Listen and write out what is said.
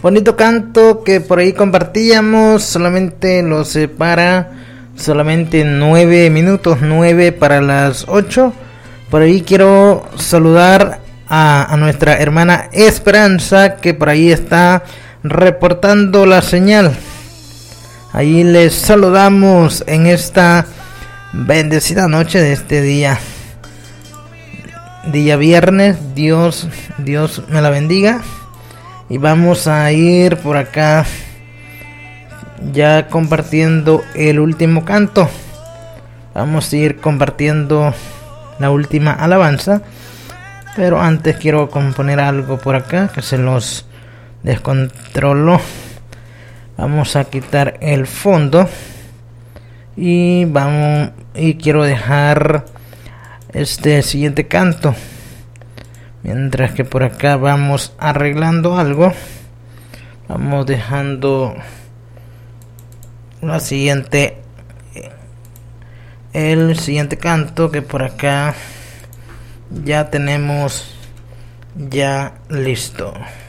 bonito canto que por ahí compartíamos. Solamente lo separa solamente 9 minutos, 9 para las 8. Por ahí quiero saludar a nuestra hermana Esperanza, que por ahí está reportando la señal. Ahí les saludamos en esta bendecida noche de este día viernes. Dios me la bendiga. Y vamos a ir por acá ya compartiendo el último canto. Vamos a ir compartiendo la última alabanza, pero antes quiero componer algo por acá que se los descontroló. Vamos a quitar el fondo y quiero dejar este siguiente canto. Mientras que por acá vamos arreglando algo, vamos dejando el siguiente canto que por acá ya tenemos ya listo.